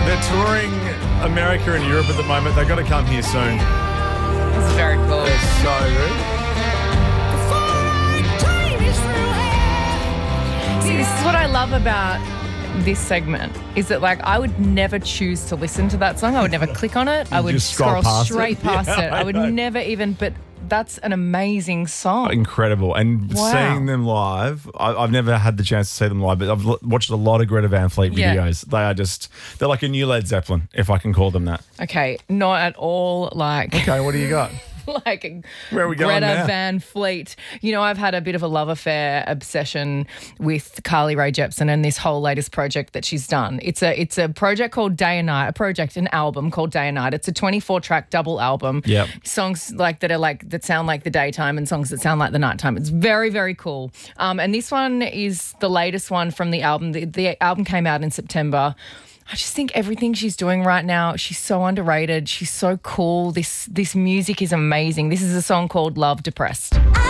They're touring America and Europe at the moment. They've got to come here soon. It's very cool. It's so good. See, this is what I love about this segment is that, like, I would never choose to listen to that song. I would never click on it. I would just scroll past straight it. past Yeah, it. I would know. never even, but that's an amazing song. Incredible. And Wow. seeing them live, I've never had the chance to see them live, but I've watched a lot of Greta Van Fleet Yeah. videos. They're like a new Led Zeppelin, if I can call them that. Okay, not at all like... Okay, what do you got? like Where are we going Greta now? Van Fleet. You know, I've had a bit of a love affair obsession with Carly Rae Jepsen and this whole latest project that she's done. It's a project called Day and Night, an album called Day and Night. It's a 24-track double album. Yep. Songs that sound like the daytime and songs that sound like the nighttime. It's very, very cool. And this one is the latest one from the album. The album came out in September. I just think everything she's doing right now, she's so underrated. She's so cool. This music is amazing. This is a song called Love Depressed. I